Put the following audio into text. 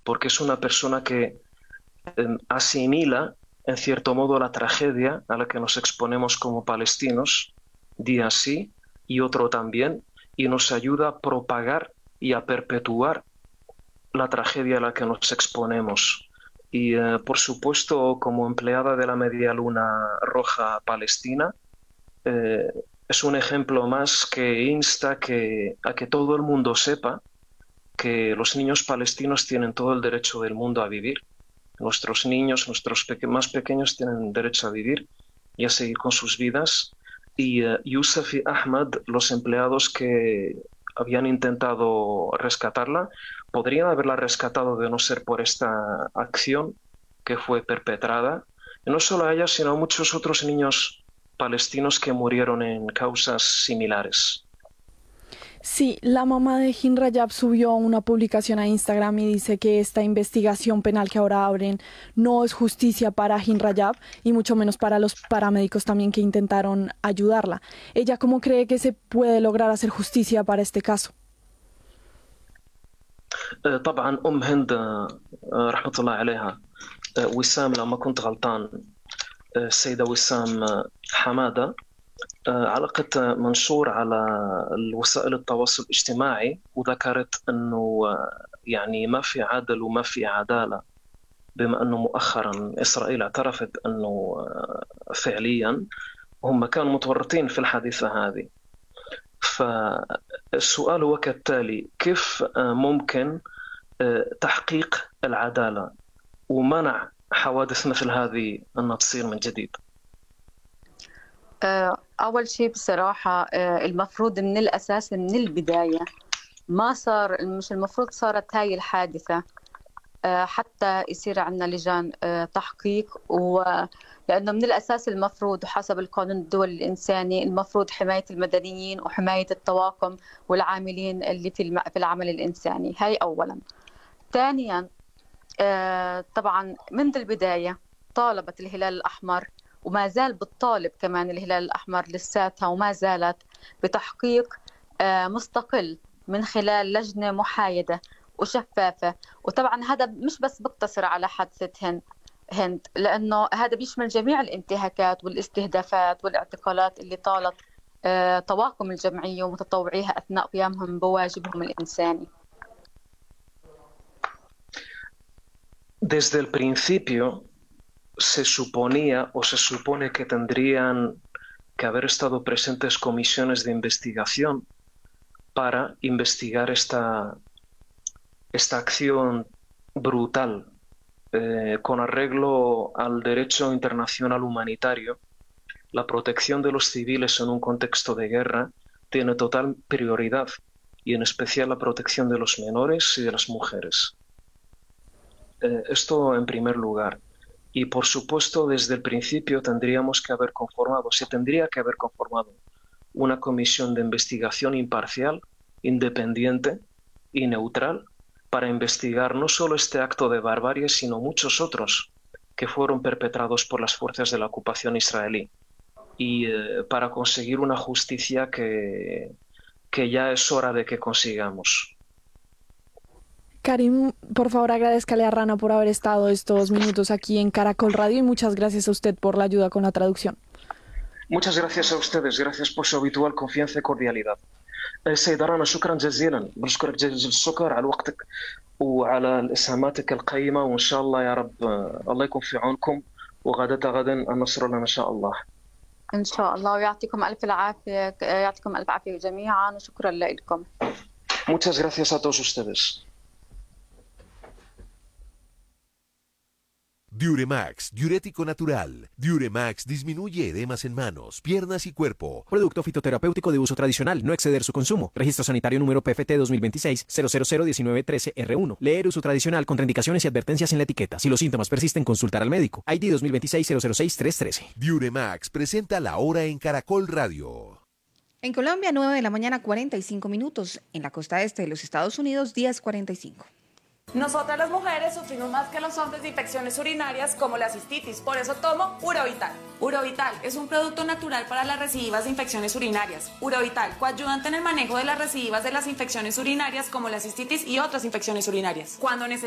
porque es una persona que asimila, en cierto modo, la tragedia a la que nos exponemos como palestinos, día sí y otro también, y nos ayuda a propagar y a perpetuar la tragedia a la que nos exponemos. Y, por supuesto, como empleada de la Media Luna Roja Palestina, eh, es un ejemplo más que insta a que todo el mundo sepa que los niños palestinos tienen todo el derecho del mundo a vivir. Nuestros niños, más pequeños tienen derecho a vivir y a seguir con sus vidas. Y Youssef y Ahmad, los empleados que habían intentado rescatarla, podrían haberla rescatado de no ser por esta acción que fue perpetrada. Y no solo a ella, sino a muchos otros niños palestinos que murieron en causas similares. Sí, la mamá de Hin Rajab subió una publicación a Instagram y dice que esta investigación penal que ahora abren no es justicia para Hin Rajab y mucho menos para los paramédicos también que intentaron ayudarla. ¿Ella cómo cree que se puede lograr hacer justicia para este caso? طبعا هند رحمة الله عليها وسام لما كنت غلطان السيدة وسام حمادة علقت منشور على وسائل التواصل الاجتماعي وذكرت أنه يعني ما في عدل وما في عدالة، بما أنه مؤخرا إسرائيل اعترفت أنه فعليا هم كانوا متورطين في الحادثة هذه. فالسؤال هو كالتالي: كيف ممكن تحقيق العدالة ومنع حوادث مثل هذه أن تصير من جديد؟ أول شيء بصراحة المفروض من الأساس من البداية مش المفروض صارت هاي الحادثة حتى يصير عندنا لجان تحقيق، لأنه من الأساس المفروض حسب القانون الدولي الإنساني المفروض حماية المدنيين وحماية الطواقم والعاملين اللي في العمل الإنساني. هاي أولا. ثانيا طبعا منذ البداية طالبت الهلال الأحمر وما زال بالطالب كمان الهلال الأحمر لساتها وما زالت بتحقيق مستقل من خلال لجنة محايدة وشفافة. وطبعا هذا مش بس بقتصر على حادثة هند، لأنه هذا بيشمل جميع الانتهاكات والاستهدافات والاعتقالات اللي طالت طواقم الجمعية ومتطوعيها أثناء قيامهم بواجبهم الإنساني. Desde el principio se suponía o se supone que tendrían que haber estado presentes comisiones de investigación para investigar esta acción brutal con arreglo al derecho internacional humanitario. La protección de los civiles en un contexto de guerra tiene total prioridad y en especial la protección de los menores y de las mujeres. Esto en primer lugar. Y por supuesto, desde el principio se tendría que haber conformado una comisión de investigación imparcial, independiente y neutral para investigar no solo este acto de barbarie, sino muchos otros que fueron perpetrados por las fuerzas de la ocupación israelí. Y para conseguir una justicia que ya es hora de que consigamos. Karim, por favor agradezcale a Rana por haber estado estos minutos aquí en Caracol Radio y muchas gracias a usted por la ayuda con la traducción. Muchas gracias a ustedes, gracias por su habitual confianza y cordialidad. سيدة رنا شكرا جزيلا، بشكرك جزيل الشكر على وقتك وعلى إسهاماتك القيمة، وإن شاء الله يا رب الله يكون في عونكم وغدا النصر لنا إن شاء الله. إن شاء الله ويعطيكم ألف العافية، يعطيكم ألف عافية جميعا وشكرا لكم. Muchas gracias a todos ustedes. Diuremax, diurético natural. Diuremax disminuye edemas en manos, piernas y cuerpo. Producto fitoterapéutico de uso tradicional, no exceder su consumo. Registro sanitario número PFT 2026-0001913R1. Leer uso tradicional, contraindicaciones y advertencias en la etiqueta. Si los síntomas persisten, consultar al médico. ID 2026-006-313. Diuremax presenta la hora en Caracol Radio. En Colombia, 9 de la mañana, 45 minutos. En la costa este de los Estados Unidos, 10:45. Nosotras las mujeres sufrimos más que los hombres de infecciones urinarias como la cistitis, por eso tomo Urovital. Urovital es un producto natural para las recidivas de infecciones urinarias. Urovital, coayudante en el manejo de las recidivas de las infecciones urinarias como la cistitis y otras infecciones urinarias. Cuando